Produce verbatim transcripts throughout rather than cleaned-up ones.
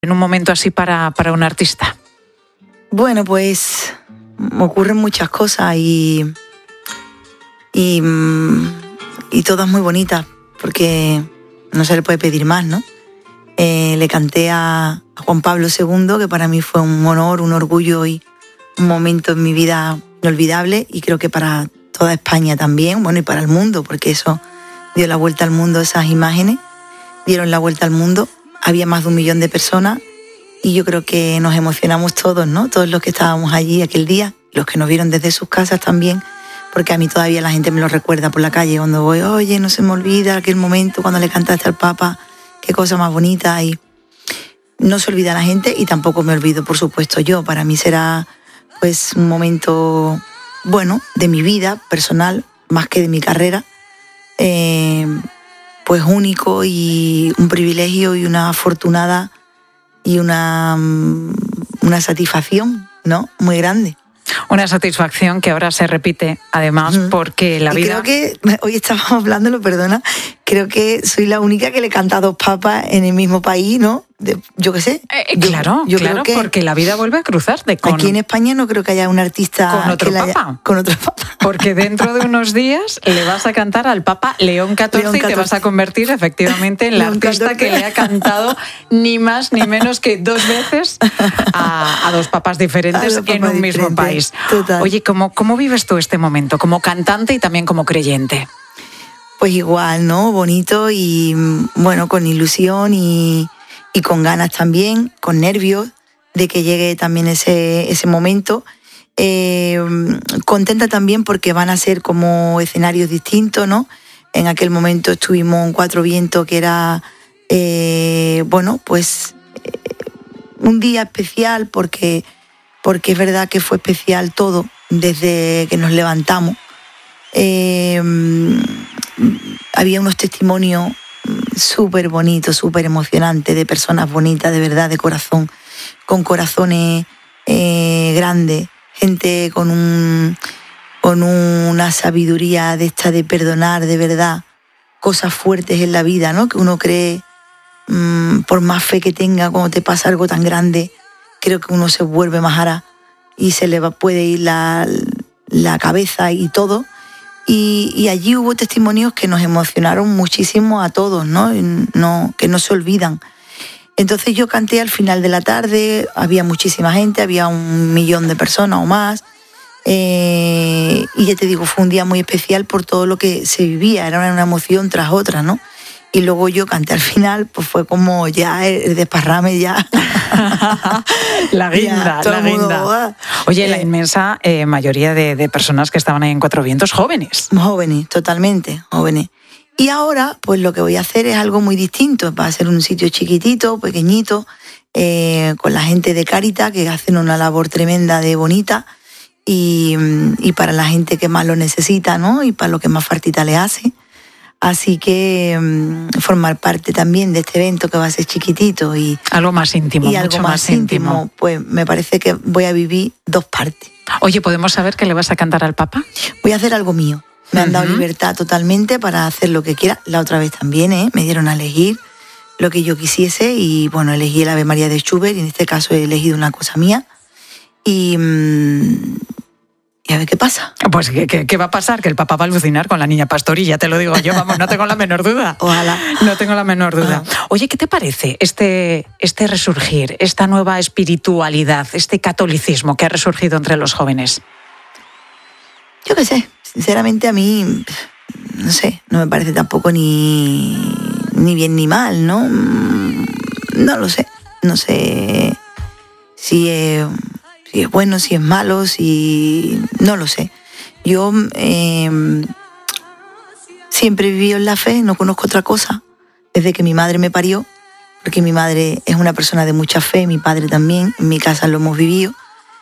en un momento así para, para un artista? Bueno, pues me ocurren muchas cosas y, y, y todas muy bonitas, porque no se le puede pedir más, ¿no? Eh, le canté a Juan Pablo segundo, que para mí fue un honor, un orgullo y un momento en mi vida inolvidable, y creo que para toda España también, bueno, y para el mundo, porque eso dio la vuelta al mundo, esas imágenes dieron la vuelta al mundo. Había más de un millón de personas y yo creo que nos emocionamos todos, ¿no? Todos los que estábamos allí aquel día, los que nos vieron desde sus casas también, porque a mí todavía la gente me lo recuerda por la calle cuando voy, oye, no se me olvida aquel momento cuando le cantaste al Papa, qué cosa más bonita. Y no se olvida la gente y tampoco me olvido, por supuesto, yo. Para mí será pues un momento, bueno, de mi vida personal, más que de mi carrera, eh, pues único y un privilegio y una afortunada y una, una satisfacción, ¿no? Muy grande. Una satisfacción que ahora se repite, además, uh-huh. porque la vida... Y creo que, hoy estábamos hablándolo, perdona, creo que soy la única que le canta a dos papas en el mismo país, ¿no? De, yo qué sé. Eh, claro, yo, yo claro, creo que porque la vida vuelve a cruzarte. Con, aquí en España no creo que haya un artista... Con otro que papa. Haya, con otro papa. Porque dentro de unos días le vas a cantar al Papa León catorce, León catorce. Y te vas a convertir efectivamente en la León artista catorce. Que le ha cantado ni más ni menos que dos veces a, a dos papas diferentes en un diferente. mismo país. Total. Oye, ¿cómo, ¿cómo vives tú este momento como cantante y también como creyente? Pues igual, ¿no? Bonito y, bueno, con ilusión y, y con ganas también, con nervios de que llegue también ese, ese momento. Eh, contenta también porque van a ser como escenarios distintos, ¿no? En aquel momento estuvimos en Cuatro Vientos, que era, eh, bueno, pues eh, un día especial porque, porque es verdad que fue especial todo desde que nos levantamos. Eh, había unos testimonios súper bonitos, súper emocionantes, de personas bonitas, de verdad, de corazón, con corazones eh, grandes, gente con un con una sabiduría de esta de perdonar, de verdad, cosas fuertes en la vida, ¿no? Que uno cree, mmm, por más fe que tenga, cuando te pasa algo tan grande, creo que uno se vuelve más ara y se le va, puede ir la, la cabeza y todo. Y, y allí hubo testimonios que nos emocionaron muchísimo a todos, ¿no? No, que no se olvidan. Entonces yo canté al final de la tarde, había muchísima gente, había un millón de personas o más, eh, y ya te digo, fue un día muy especial por todo lo que se vivía, era una emoción tras otra, ¿no? Y luego yo canté al final, pues fue como ya el desparrame, ya. La guinda, ya, la guinda. Mundo, Oye, eh, la inmensa eh, mayoría de, de personas que estaban ahí en Cuatro Vientos, jóvenes. Jóvenes, totalmente, jóvenes. Y ahora, pues lo que voy a hacer es algo muy distinto. Va a ser un sitio chiquitito, pequeñito, eh, con la gente de Cáritas, que hacen una labor tremenda de bonita, y, y para la gente que más lo necesita, ¿no? Y para lo que más faltita le hace. Así que um, formar parte también de este evento que va a ser chiquitito y algo más íntimo, y mucho algo más, más íntimo. íntimo, pues me parece que voy a vivir dos partes. Oye, ¿podemos saber qué le vas a cantar al Papa? Voy a hacer algo mío. Me han dado uh-huh. libertad totalmente para hacer lo que quiera. La otra vez también, ¿eh? Me dieron a elegir lo que yo quisiese y, bueno, elegí el Ave María de Schubert y en este caso he elegido una cosa mía. Y, mmm, y a ver qué pasa. Pues, ¿qué, qué, ¿qué va a pasar? Que el Papa va a alucinar con la niña Pastori, ya te lo digo yo, vamos, no tengo la menor duda. Ojalá. No tengo la menor duda. Ah. Oye, ¿qué te parece este, este resurgir, esta nueva espiritualidad, este catolicismo que ha resurgido entre los jóvenes? Yo qué sé. Sinceramente a mí, no sé, no me parece tampoco ni, ni bien ni mal, ¿no? No lo sé, no sé si es, si es bueno, si es malo, si... no lo sé. Yo eh, siempre he vivido en la fe, no conozco otra cosa, desde que mi madre me parió, porque mi madre es una persona de mucha fe, mi padre también, en mi casa lo hemos vivido.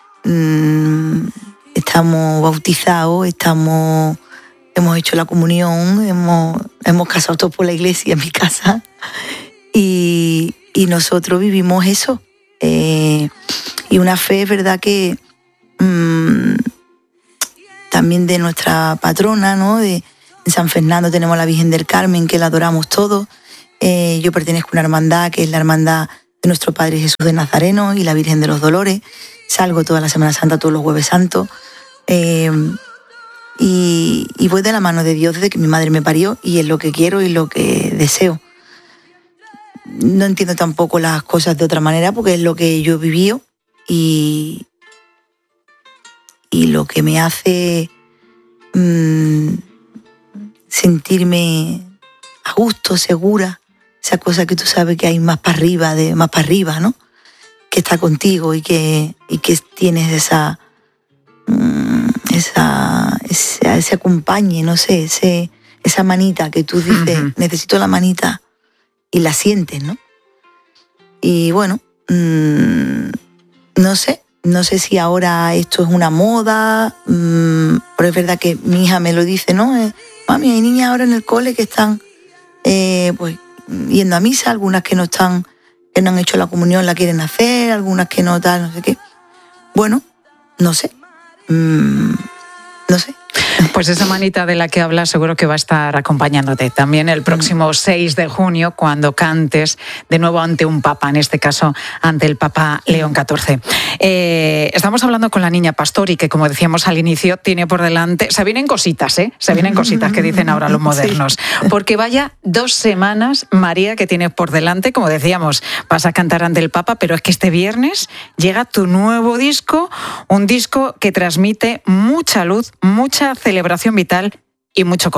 Mm, Estamos bautizados, estamos, hemos hecho la comunión, hemos, hemos casado todos por la iglesia en mi casa y, y nosotros vivimos eso. Eh, y una fe, es verdad que mmm, también de nuestra patrona, ¿no? De, en San Fernando tenemos a la Virgen del Carmen, que la adoramos todos. Eh, yo pertenezco a una hermandad que es la hermandad de nuestro Padre Jesús de Nazareno y la Virgen de los Dolores. Salgo toda la Semana Santa, todos los Jueves Santos. Eh, y, y voy de la mano de Dios desde que mi madre me parió y es lo que quiero y lo que deseo. No entiendo tampoco las cosas de otra manera porque es lo que yo he vivido y, y lo que me hace mmm, sentirme a gusto, segura, esa cosa que tú sabes que hay más para arriba, de, más para arriba, ¿no? Que está contigo y que, y que tienes esa, mmm, esa, esa, ese acompañe, no sé, ese, esa manita que tú dices, uh-huh. necesito la manita. Y la sientes, ¿no? Y bueno, mmm, no sé, no sé si ahora esto es una moda, mmm, pero es verdad que mi hija me lo dice, ¿no? Eh, Mami, hay niñas ahora en el cole que están eh, pues yendo a misa, algunas que no están, que no han hecho la comunión, la quieren hacer, algunas que no tal, no sé qué. Bueno, no sé, mmm, no sé. Pues esa manita de la que hablas seguro que va a estar acompañándote también el próximo seis de junio cuando cantes de nuevo ante un papa, en este caso ante el Papa León catorce. Eh, estamos hablando con la niña Pastori, que como decíamos al inicio, tiene por delante, se vienen cositas, ¿eh? Se vienen cositas que dicen ahora los modernos. Sí. Porque vaya dos semanas, María, que tienes por delante, como decíamos, vas a cantar ante el Papa, pero es que este viernes llega tu nuevo disco, un disco que transmite mucha luz, mucha celebración vital y mucho color.